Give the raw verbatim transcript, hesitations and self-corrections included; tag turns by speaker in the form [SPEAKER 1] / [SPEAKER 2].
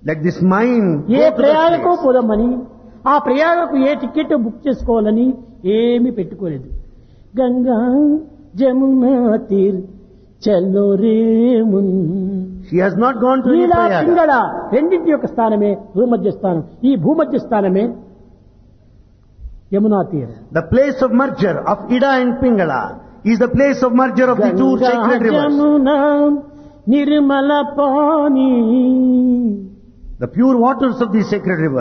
[SPEAKER 1] Let this mind
[SPEAKER 2] A
[SPEAKER 1] go to that
[SPEAKER 2] ప్రయాగకు
[SPEAKER 1] place.
[SPEAKER 2] పోదామని, ఆ ప్రయాగకు ఏ ticket book చేసుకోవాలని ఏమీ పెట్టుకోలేదు. Ganga Jamuna తీర్ చల్లో రేమున్.
[SPEAKER 1] She has not gone to any
[SPEAKER 2] Neela
[SPEAKER 1] Prayaga.
[SPEAKER 2] Pingala రెండింటి యొక్క స్థానమే భూమధ్య స్థానం. ఈ భూమధ్య స్థానమే Yamuna తీర్.
[SPEAKER 1] The place of merger of Ida and Pingala is the place of merger of the two
[SPEAKER 2] Ganga
[SPEAKER 1] sacred rivers.
[SPEAKER 2] Jamuna Nirmala pani.
[SPEAKER 1] The pure waters of the sacred river.